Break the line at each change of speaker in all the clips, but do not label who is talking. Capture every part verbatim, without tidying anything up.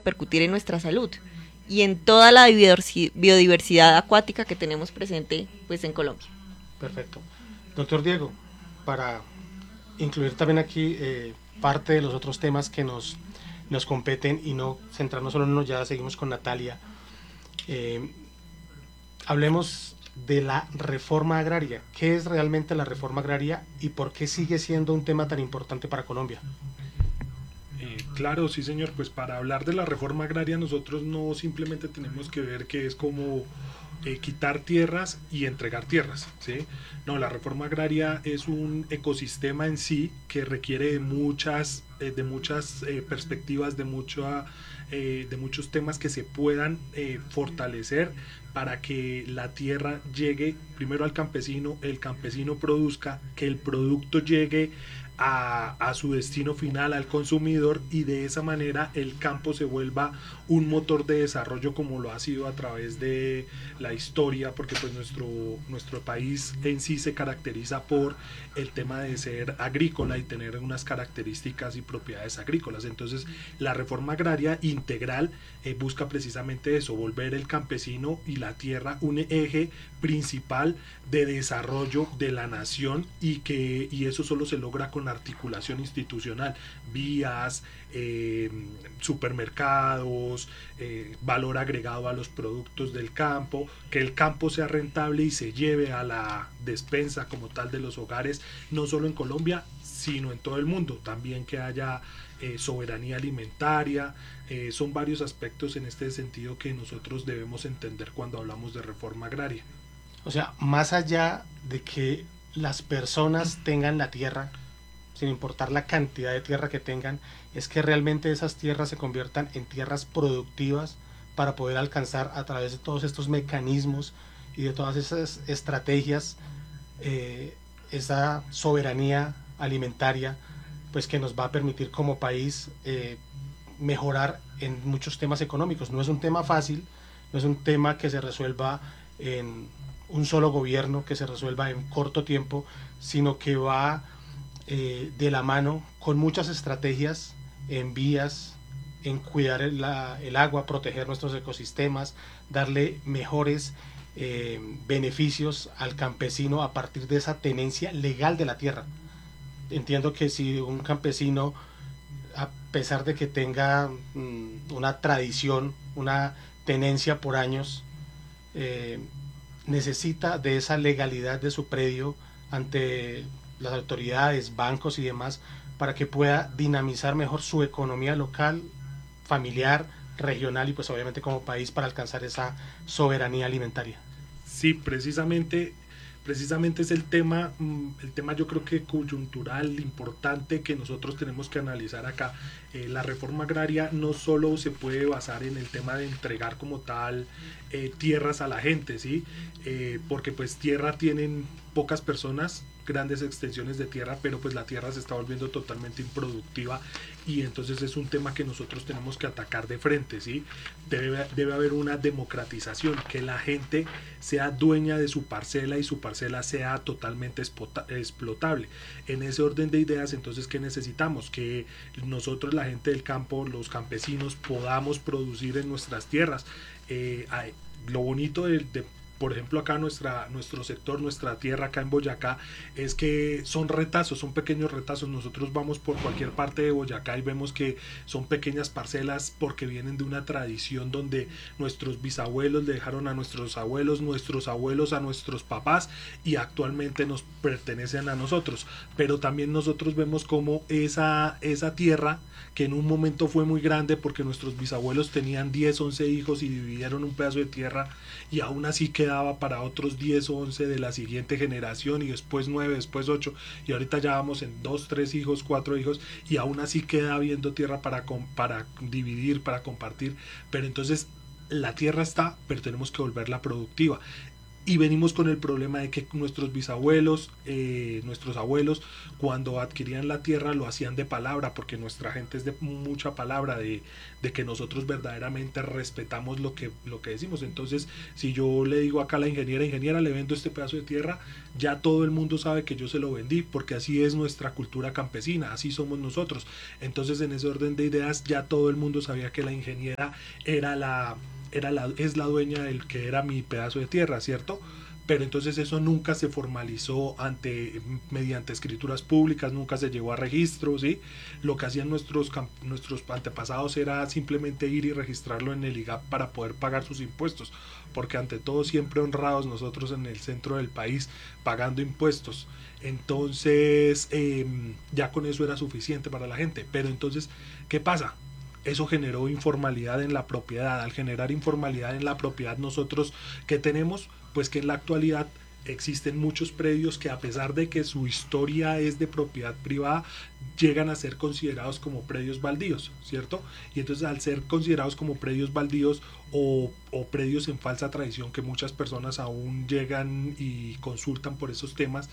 repercutir en nuestra salud y en toda la biodiversidad acuática que tenemos presente pues en Colombia.
Perfecto. Doctor Diego, para incluir también aquí eh, parte de los otros temas que nos, nos competen y no centrarnos solo en uno, ya seguimos con Natalia. Eh, hablemos de la reforma agraria. ¿Qué es realmente la reforma agraria y por qué sigue siendo un tema tan importante para Colombia?
Eh, claro, sí señor, pues para hablar de la reforma agraria nosotros no simplemente tenemos que ver que es como eh, quitar tierras y entregar tierras, ¿sí? No, la reforma agraria es un ecosistema en sí que requiere de muchas, eh, de muchas eh, perspectivas, de, mucha, eh, de muchos temas que se puedan eh, fortalecer para que la tierra llegue primero al campesino, el campesino produzca, que el producto llegue A, a su destino final, al consumidor, y de esa manera el campo se vuelva un motor de desarrollo como lo ha sido a través de la historia, porque pues nuestro, nuestro país en sí se caracteriza por el tema de ser agrícola y tener unas características y propiedades agrícolas. Entonces la reforma agraria integral eh, busca precisamente eso, volver el campesino y la tierra un eje principal de desarrollo de la nación, y que y eso solo se logra con articulación institucional, vías, eh, supermercados, eh, valor agregado a los productos del campo, que el campo sea rentable y se lleve a la despensa como tal de los hogares, no solo en Colombia sino en todo el mundo, también que haya eh, soberanía alimentaria. Eh, son varios aspectos en este sentido que nosotros debemos entender cuando hablamos de reforma agraria.
O sea, más allá de que las personas tengan la tierra, sin importar la cantidad de tierra que tengan, es que realmente esas tierras se conviertan en tierras productivas para poder alcanzar a través de todos estos mecanismos y de todas esas estrategias eh, esa soberanía alimentaria, pues que nos va a permitir como país eh, mejorar en muchos temas económicos. No es un tema fácil, no es un tema que se resuelva en un solo gobierno, que se resuelva en corto tiempo, sino que va eh, de la mano con muchas estrategias en vías, en cuidar el, la, el agua, proteger nuestros ecosistemas, darle mejores eh, beneficios al campesino a partir de esa tenencia legal de la tierra. Entiendo que si un campesino, a pesar de que tenga mmm, una tradición, una tenencia por años, eh, necesita de esa legalidad de su predio ante las autoridades, bancos y demás, para que pueda dinamizar mejor su economía local, familiar, regional y pues obviamente como país para alcanzar esa soberanía alimentaria.
Sí, precisamente precisamente es el tema, el tema yo creo que coyuntural, importante, que nosotros tenemos que analizar acá. Eh, la reforma agraria no solo se puede basar en el tema de entregar como tal eh, tierras a la gente, ¿sí? Eh, porque pues tierra tienen pocas personas, grandes extensiones de tierra, pero pues la tierra se está volviendo totalmente improductiva, y entonces es un tema que nosotros tenemos que atacar de frente, ¿sí? Debe, debe haber una democratización, que la gente sea dueña de su parcela y su parcela sea totalmente explotable. En ese orden de ideas, entonces, ¿qué necesitamos? Que nosotros, la gente del campo, los campesinos, podamos producir en nuestras tierras. Eh, lo bonito de, de por ejemplo acá nuestra, nuestro sector, nuestra tierra acá en Boyacá, es que son retazos, son pequeños retazos. Nosotros vamos por cualquier parte de Boyacá y vemos que son pequeñas parcelas porque vienen de una tradición donde nuestros bisabuelos le dejaron a nuestros abuelos, nuestros abuelos a nuestros papás, y actualmente nos pertenecen a nosotros. Pero también nosotros vemos como esa, esa tierra, que en un momento fue muy grande porque nuestros bisabuelos tenían diez, once hijos y dividieron un pedazo de tierra, y aún así quedaba para otros diez o once de la siguiente generación, y después nueve, después ocho, y ahorita ya vamos en dos, tres hijos, cuatro hijos, y aún así queda habiendo tierra para, para dividir, para compartir. Pero entonces la tierra está, pero tenemos que volverla productiva. Y venimos con el problema de que nuestros bisabuelos, eh, nuestros abuelos, cuando adquirían la tierra lo hacían de palabra, porque nuestra gente es de mucha palabra, de, de que nosotros verdaderamente respetamos lo que, lo que decimos. Entonces, si yo le digo acá a la ingeniera, ingeniera, le vendo este pedazo de tierra, ya todo el mundo sabe que yo se lo vendí, porque así es nuestra cultura campesina, así somos nosotros. Entonces, en ese orden de ideas, ya todo el mundo sabía que la ingeniera era la... Era la, es la dueña del que era mi pedazo de tierra, ¿cierto? Pero entonces eso nunca se formalizó ante, mediante escrituras públicas, nunca se llegó a registro, ¿sí? Lo que hacían nuestros, nuestros antepasados era simplemente ir y registrarlo en el I G A P para poder pagar sus impuestos, porque ante todo siempre honrados nosotros en el centro del país pagando impuestos. Entonces eh, ya con eso era suficiente para la gente. Pero entonces, ¿qué pasa? Eso generó informalidad en la propiedad. Al generar informalidad en la propiedad, nosotros, ¿qué tenemos? Pues que en la actualidad existen muchos predios que, a pesar de que su historia es de propiedad privada, llegan a ser considerados como predios baldíos, ¿cierto? Y entonces, al ser considerados como predios baldíos o, o predios en falsa tradición, que muchas personas aún llegan y consultan por esos temas,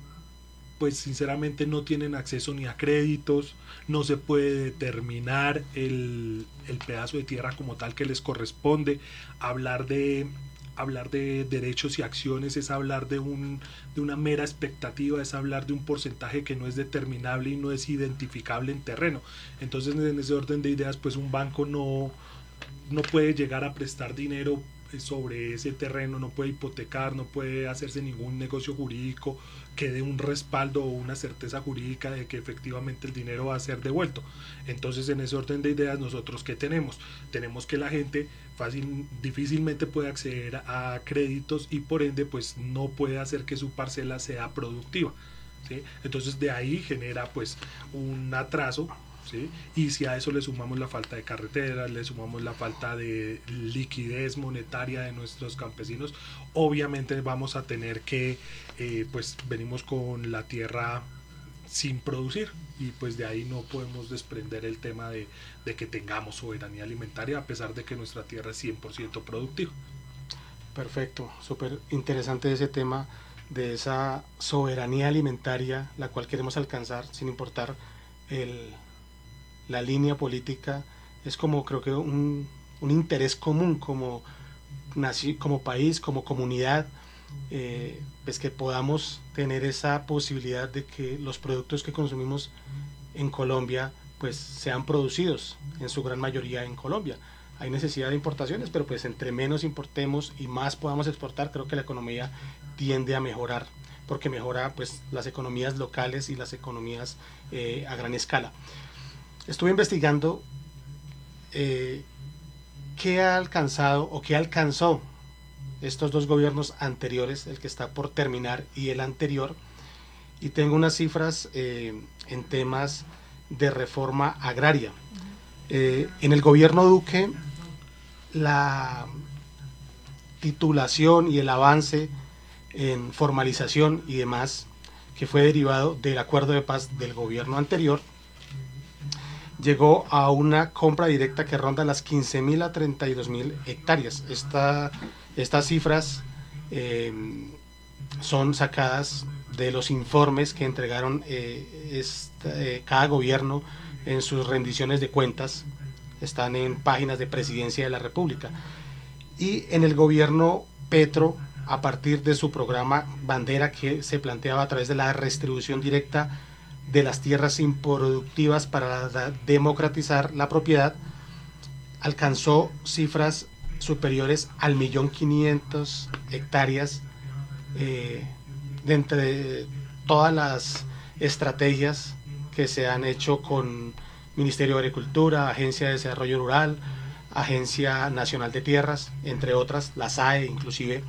pues sinceramente no tienen acceso ni a créditos, no se puede determinar el, el pedazo de tierra como tal que les corresponde. Hablar de, hablar de derechos y acciones es hablar de, un, de una mera expectativa, es hablar de un porcentaje que no es determinable y no es identificable en terreno. Entonces, en ese orden de ideas, pues un banco no, no puede llegar a prestar dinero sobre ese terreno, no puede hipotecar, no puede hacerse ningún negocio jurídico que dé un respaldo o una certeza jurídica de que efectivamente el dinero va a ser devuelto. Entonces, en ese orden de ideas, nosotros ¿qué tenemos? Tenemos que la gente fácil, difícilmente puede acceder a créditos y por ende pues no puede hacer que su parcela sea productiva, ¿sí? Entonces, de ahí genera pues un atraso, ¿sí? Y si a eso le sumamos la falta de carreteras, le sumamos la falta de liquidez monetaria de nuestros campesinos, obviamente vamos a tener que, eh, pues venimos con la tierra sin producir, y pues de ahí no podemos desprender el tema de, de que tengamos soberanía alimentaria a pesar de que nuestra tierra es cien por ciento productiva.
Perfecto, súper interesante ese tema de esa soberanía alimentaria, la cual queremos alcanzar sin importar el... la línea política. Es como, creo que un, un interés común como, como país, como comunidad, eh, pues que podamos tener esa posibilidad de que los productos que consumimos en Colombia pues sean producidos en su gran mayoría en Colombia. Hay necesidad de importaciones, pero pues entre menos importemos y más podamos exportar, creo que la economía tiende a mejorar, porque mejora pues las economías locales y las economías eh, a gran escala. Estuve investigando eh, qué ha alcanzado o qué alcanzó estos dos gobiernos anteriores, el que está por terminar y el anterior, y tengo unas cifras eh, en temas de reforma agraria. Eh, en el gobierno Duque, la titulación y el avance en formalización y demás, que fue derivado del acuerdo de paz del gobierno anterior, llegó a una compra directa que ronda las quince mil a treinta y dos mil hectáreas. Esta, estas cifras eh, son sacadas de los informes que entregaron eh, esta, eh, cada gobierno en sus rendiciones de cuentas. Están en páginas de Presidencia de la República. Y en el gobierno Petro, a partir de su programa bandera que se planteaba a través de la redistribución directa de las tierras improductivas para democratizar la propiedad, alcanzó cifras superiores al millón quinientos hectáreas eh, de entre todas las estrategias que se han hecho con Ministerio de Agricultura, Agencia de Desarrollo Rural, Agencia Nacional de Tierras, entre otras, la S A E inclusive.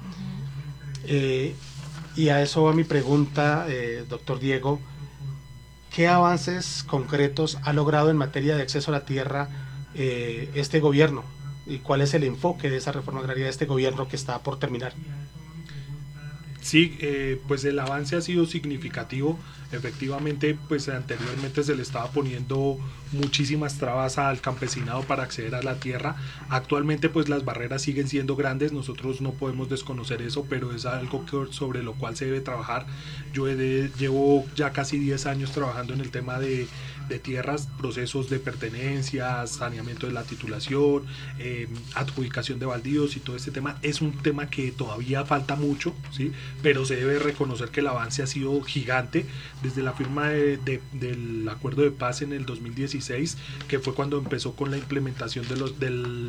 Eh, y a eso va mi pregunta, eh, doctor Diego. ¿Qué avances concretos ha logrado en materia de acceso a la tierra eh, este gobierno? ¿Y cuál es el enfoque de esa reforma agraria de este gobierno que está por terminar?
Sí, eh, pues el avance ha sido significativo Efectivamente, pues anteriormente se le estaba poniendo muchísimas trabas al campesinado para acceder a la tierra. Actualmente pues las barreras siguen siendo grandes, nosotros no podemos desconocer eso, pero es algo que, sobre lo cual se debe trabajar. Yo he de, llevo ya casi diez años trabajando en el tema de, de tierras, procesos de pertenencia, saneamiento de la titulación, eh, adjudicación de baldíos y todo este tema. Es un tema que todavía falta mucho, ¿sí? Pero se debe reconocer que el avance ha sido gigante desde la firma de, de, del acuerdo de paz en el dos mil dieciséis, que fue cuando empezó con la implementación de los, del